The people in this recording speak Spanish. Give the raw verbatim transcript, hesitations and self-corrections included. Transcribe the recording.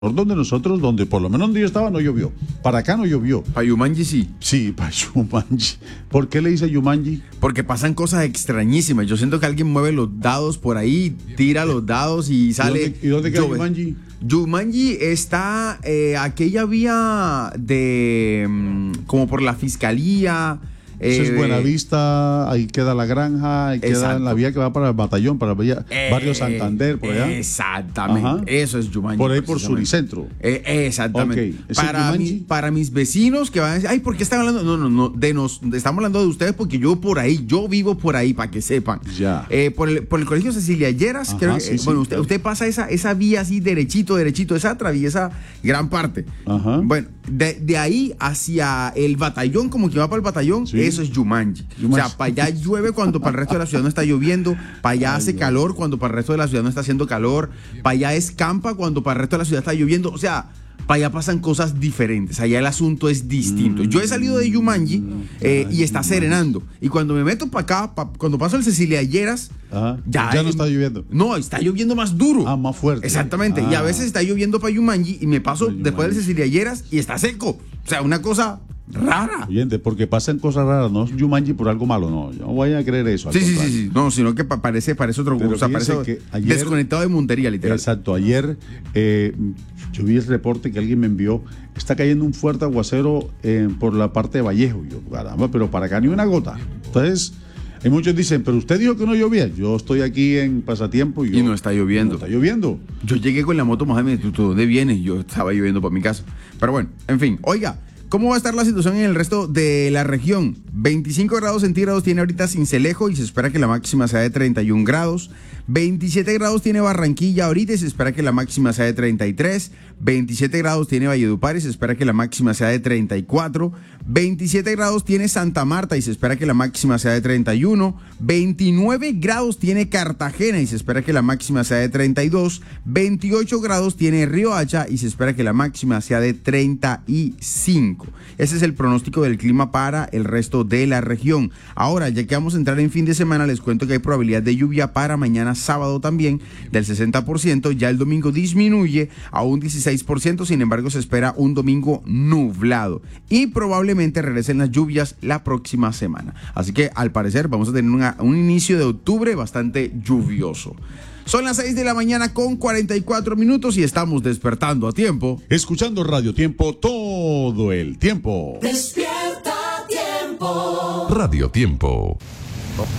donde nosotros, donde por lo menos donde yo estaba, no llovió. Para acá no llovió. Para Yumanji sí. Sí, para Yumanji. ¿Por qué le dice Yumanji? Porque pasan cosas extrañísimas. Yo siento que alguien mueve los dados por ahí, tira los dados y sale. ¿Y dónde, ¿y dónde queda Yumanji? Yumanji está eh, aquella vía de mm, como por la fiscalía. Eso eh, es Buenavista, ahí queda la granja, ahí exacto. queda la vía que va para el batallón, para el vía, eh, barrio Santander, por allá. Exactamente, Ajá. Eso es Yumanji. Por ahí por Suricentro. Eh, exactamente. Okay. Para, mi, para mis vecinos que van a decir, ay, ¿por qué están hablando? No, no, no, de nos, estamos hablando de ustedes porque yo por ahí, yo vivo por ahí, para que sepan. Ya. Eh, por, el, por el colegio Cecilia Lleras, Ajá, creo que, sí, eh, sí, bueno, usted, claro. usted pasa esa, esa vía así derechito, derechito, esa atraviesa gran parte. Ajá. Bueno, de, de ahí hacia el batallón, como que va para el batallón, Sí. eso es Yumanji. Yumanji. O sea, para allá llueve cuando para el resto de la ciudad no está lloviendo, para allá hace calor cuando para el resto de la ciudad no está haciendo calor, para allá escampa cuando para el resto de la ciudad está lloviendo, o sea, para allá pasan cosas diferentes, allá el asunto es distinto. Yo he salido de Yumanji eh, y está serenando, y cuando me meto para acá, pa, cuando paso el Cecilia Lleras, Ajá. ya, Ya no está lloviendo. No, está lloviendo más duro. Ah, más fuerte. Exactamente, Ah. y a veces está lloviendo para Yumanji y me paso Para después del Yumanji. Cecilia Lleras y está seco, o sea, una cosa rara. Oyente, porque pasan cosas raras, no es Yumanji por algo malo, no. Yo no voy a creer eso. al Sí, sí, sí, contrario. sí. No, sino que pa- parece, parece otro Pero o sea, fíjese parece que ayer- desconectado de Montería, literal. Exacto, ayer eh, yo vi el reporte que alguien me envió. Está cayendo un fuerte aguacero eh, por la parte de Vallejo. Yo, caramba, pero para acá ni una gota. Entonces, hay muchos dicen, pero usted dijo que no llovía. Yo estoy aquí en pasatiempo y, yo, Y no está lloviendo. No está lloviendo. Yo llegué con la moto, Mohamed, ¿tú, tú dónde vienes? Yo estaba lloviendo por mi casa. Pero bueno, en fin, oiga, ¿cómo va a estar la situación en el resto de la región? veinticinco grados centígrados tiene ahorita Sincelejo y se espera que la máxima sea de treinta y un grados. veintisiete grados tiene Barranquilla ahorita y se espera que la máxima sea de treinta y tres. veintisiete grados tiene Valledupar y se espera que la máxima sea de treinta y cuatro. veintisiete grados tiene Santa Marta y se espera que la máxima sea de treinta y uno. veintinueve grados tiene Cartagena y se espera que la máxima sea de treinta y dos. veintiocho grados tiene Riohacha y se espera que la máxima sea de treinta y cinco. Ese es el pronóstico del clima para el resto de la región. Ahora, ya que vamos a entrar en fin de semana, les cuento que hay probabilidad de lluvia para mañana sábado también del sesenta por ciento. Ya el domingo disminuye a un dieciséis por ciento, sin embargo se espera un domingo nublado y probablemente regresen las lluvias la próxima semana. Así que al parecer vamos a tener una, un inicio de octubre bastante lluvioso. Son las seis de la mañana con cuarenta y cuatro minutos y estamos despertando a tiempo. Escuchando Radio Tiempo todo el tiempo. Despierta Tiempo. Radio Tiempo.